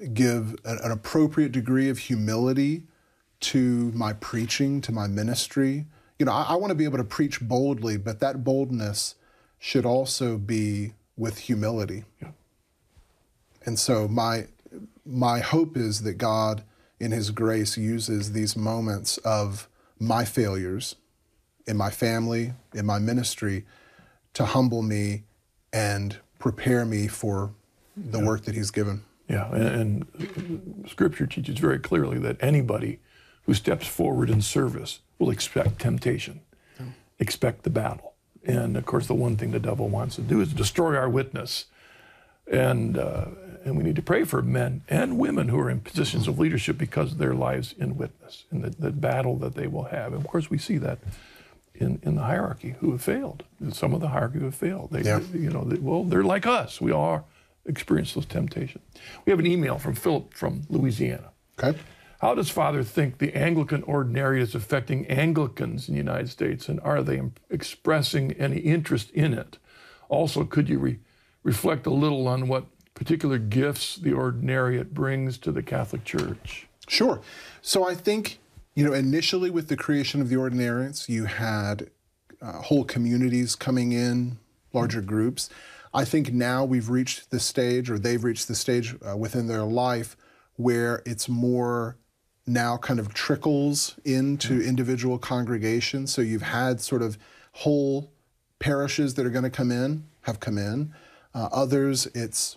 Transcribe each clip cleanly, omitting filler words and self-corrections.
give an appropriate degree of humility to my preaching, to my ministry. You know, I want to be able to preach boldly, but that boldness should also be with humility. Yeah. And so my hope is that God, in His grace, uses these moments of my failures in my family, in my ministry, to humble me and prepare me for the work that He's given. Yeah, and Scripture teaches very clearly that anybody who steps forward in service will expect temptation, expect the battle. And of course, the one thing the devil wants to do is destroy our witness. And we need to pray for men and women who are in positions of leadership because of their lives in witness, in the battle that they will have. And of course, we see that in the hierarchy who have failed. Some of the hierarchy who have failed. They're like us. We all experience those temptations. We have an email from Philip from Louisiana. Okay. How does Father think the Anglican ordinariate is affecting Anglicans in the United States, and are they expressing any interest in it? Also, could you reflect a little on what particular gifts the ordinariate brings to the Catholic Church? Sure. So I think, initially with the creation of the ordinariates, you had whole communities coming in, larger groups. I think now we've reached the stage, or they've reached the stage within their life where it's more now kind of trickles into individual congregations. So you've had sort of whole parishes that are going to have come in. Others, it's,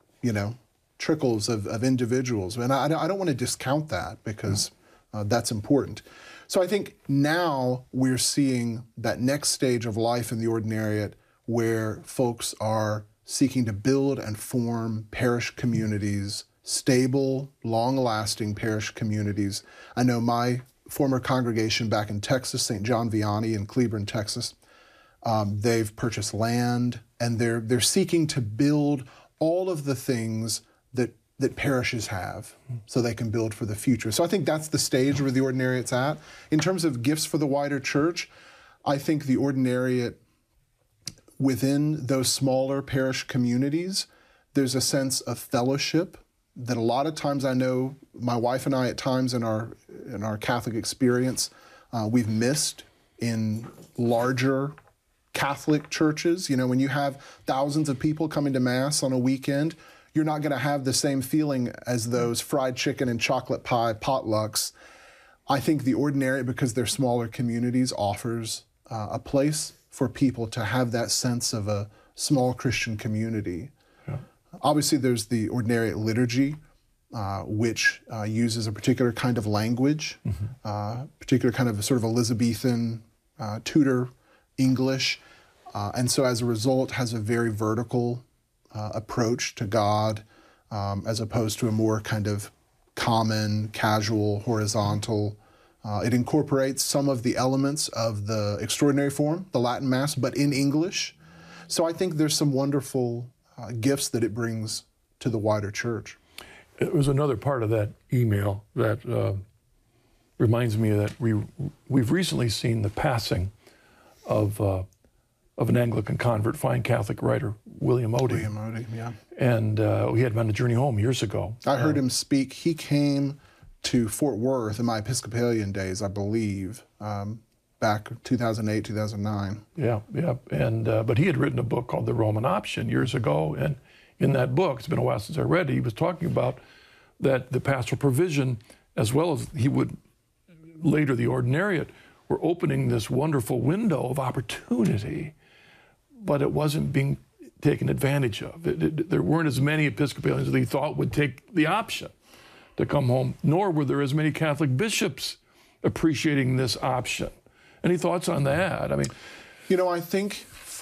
trickles of individuals. And I don't want to discount that because that's important. So I think now we're seeing that next stage of life in the ordinariate where folks are seeking to build and form parish communities, stable, long-lasting parish communities. I know my former congregation back in Texas, St. John Vianney in Cleburne, Texas, they've purchased land, and they're seeking to build all of the things that parishes have so they can build for the future. So I think that's the stage where the ordinariate's at. In terms of gifts for the wider church, I think the ordinariate within those smaller parish communities, there's a sense of fellowship that a lot of times I know my wife and I at times in our Catholic experience, we've missed in larger Catholic churches. When you have thousands of people coming to Mass on a weekend, you're not going to have the same feeling as those fried chicken and chocolate pie potlucks. I think the ordinariate, because they're smaller communities, offers a place for people to have that sense of a small Christian community. Yeah. Obviously, there's the ordinariate liturgy, which uses a particular kind of language, particular kind of sort of Elizabethan Tudor English, and so as a result has a very vertical approach to God, as opposed to a more kind of common, casual, horizontal. It incorporates some of the elements of the extraordinary form, the Latin Mass, but in English. So I think there's some wonderful gifts that it brings to the wider church. It was another part of that email that reminds me that we've recently seen the passing of an Anglican convert, fine Catholic writer, William Odey. William Odey, yeah. And we had him on a journey home years ago. I heard him speak. He came to Fort Worth in my Episcopalian days, I believe, back 2008, 2009. Yeah. And but he had written a book called The Roman Option years ago, and in that book, it's been a while since I read it, he was talking about that the pastoral provision, as well as he would later the ordinariate, were opening this wonderful window of opportunity, but it wasn't being taken advantage of. There weren't as many Episcopalians as he thought would take the option to come home, nor were there as many Catholic bishops appreciating this option. Any thoughts on that? I mean, I think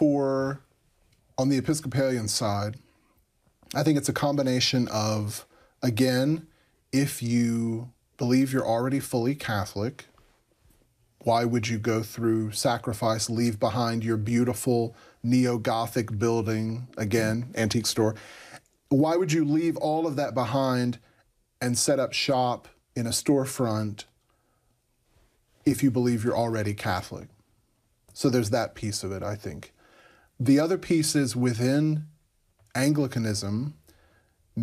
on the Episcopalian side, I think it's a combination of, again, if you believe you're already fully Catholic, why would you go through sacrifice, leave behind your beautiful neo-Gothic building, again, antique store? Why would you leave all of that behind and set up shop in a storefront if you believe you're already Catholic? So there's that piece of it, I think. The other piece is within Anglicanism,